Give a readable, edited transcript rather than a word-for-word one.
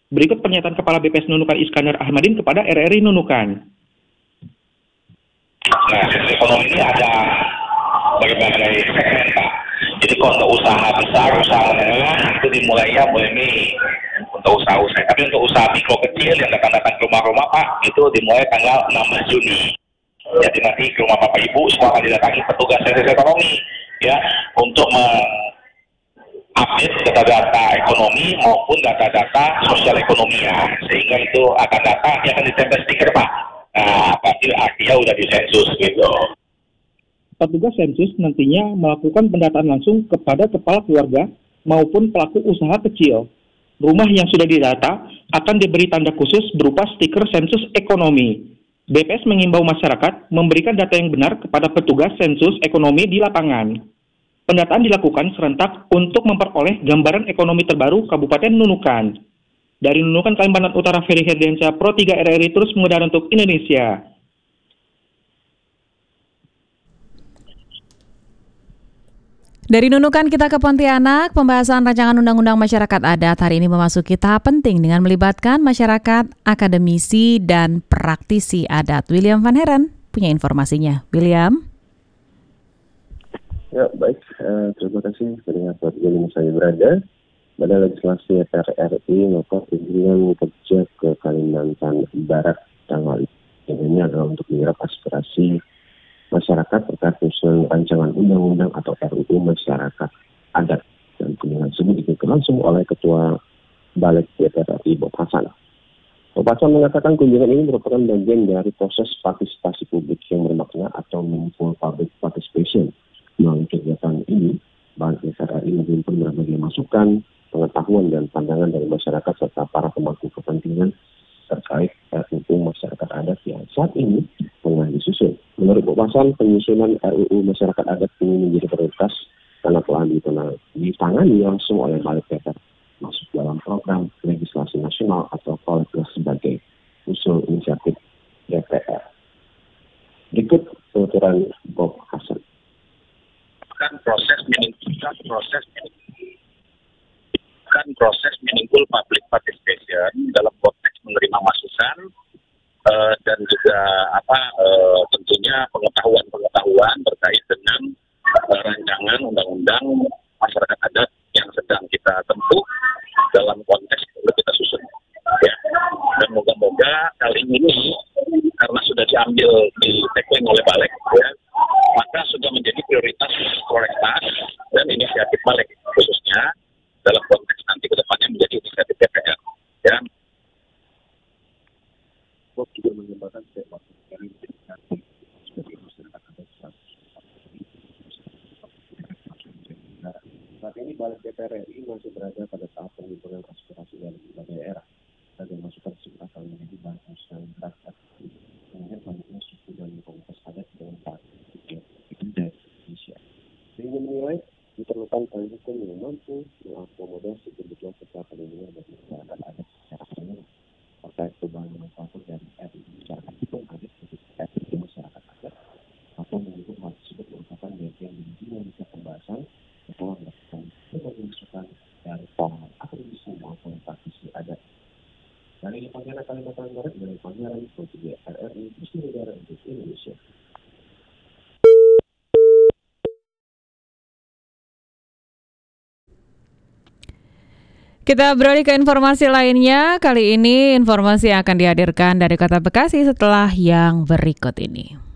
Berikut pernyataan Kepala BPS Nunukan Iskandar Ahmadin kepada RRI Nunukan. Nah, sisi ekonomi ini ada berbagai segmen, Pak. Jadi kalau untuk usaha besar, usaha menengah, itu dimulainya mulai Mei untuk usaha-usaha. Tapi untuk usaha mikro kecil yang datang-datang ke rumah-rumah, Pak, itu dimulai tanggal 16 Juni. Jadi nanti ke rumah Bapak Ibu semua akan didatangi petugas sesi ekonomi, ya, untuk update data-data ekonomi maupun data-data sosial ekonomi ya, sehingga itu akan data yang akan ditempel stiker, Pak. Nah, pasti artinya udah disensus gitu. Petugas sensus nantinya melakukan pendataan langsung kepada kepala keluarga maupun pelaku usaha kecil. Rumah yang sudah didata akan diberi tanda khusus berupa stiker sensus ekonomi. BPS mengimbau masyarakat memberikan data yang benar kepada petugas sensus ekonomi di lapangan. Pendataan dilakukan serentak untuk memperoleh gambaran ekonomi terbaru Kabupaten Nunukan. Dari Nunukan, Kalimantan Utara, Ferry Herdiansyah, Pro 3 RRI terus mengudara untuk Indonesia. Dari Nunukan kita ke Pontianak, pembahasan rancangan Undang-Undang Masyarakat Adat hari ini memasuki tahap penting dengan melibatkan masyarakat, akademisi, dan praktisi adat. William Van Heren punya informasinya. William? Ya, baik. Terima kasih pendengar podcast ini saya berada. Badan Legislasi RRI melakukan kunjungan kerja ke Kalimantan Barat tanggal ini adalah untuk menyerap aspirasi masyarakat terkait penyusunan rancangan undang-undang atau RUU Masyarakat Adat, dan kunjungan tersebut diikuti langsung oleh Ketua Balik DPR RI Bob Hasan. Bob Hasan mengatakan kunjungan ini merupakan bagian dari proses partisipasi publik yang bermakna atau meaningful public participation. Melalui kegiatan ini, Balik DPR RI menghimpun berbagai masukan, pengetahuan dan pandangan dari masyarakat serta para pemangku kepentingan terkait RUU Masyarakat Adat yang saat ini tengah disusun. Menurut Bob Hasan, penyusunan RUU Masyarakat Adat ini menjadi prioritas karena telah ditangani langsung oleh Balik DPR, masuk dalam program legislasi nasional atau prolegnas sebagai usul inisiatif DPR. Berikut penuturan Bob Hasan. Proses meaningful public participation dalam konteks menerima masukan dan juga tentunya pengetahuan terkait dengan rancangan undang-undang masyarakat adat yang sedang kita tempuh dalam konteks yang kita susun, ya. Dan moga-moga kali ini karena sudah diambil di tagline oleh Balik, ya, maka sudah menjadi prioritas prolegnas dan inisiatif Balik khususnya dalam konteks nanti ke depannya menjadi inisiatif DPR. Ya. Bob juga mengembangkan tema dari sebagai masyarakat adat saat ini Balik DPR RI masih berada pada tahap pengumpulan aspirasi dari berbagai daerah. Sebagai masukan tersebut akan menjadi bahan usaha rakyat mengenai banyaknya suku dan komunitas adat dengan praktik dari Indonesia. Sehingga menilai diperlukan payung hukum yang mampu mengakomodasi kebutuhan serta perlindungan bagi masyarakat adat secara umum terkait perubahan nomenklatur dari RUU Masyarakat Hukum Adat sebagai RUU Masyarakat Adat atau menyebut hal tersebut merupakan bagian dari dinamika pembahasan yang telah melakukan berbagai masukan dari para akademisi maupun praktisi adat. Dari Pontianak, Kalimantan Barat, dari Pontianak, Pro 3 RRI terus mengudara untuk Indonesia. Kita beralih ke informasi lainnya. Kali ini informasi yang akan dihadirkan dari Kota Bekasi setelah yang berikut ini.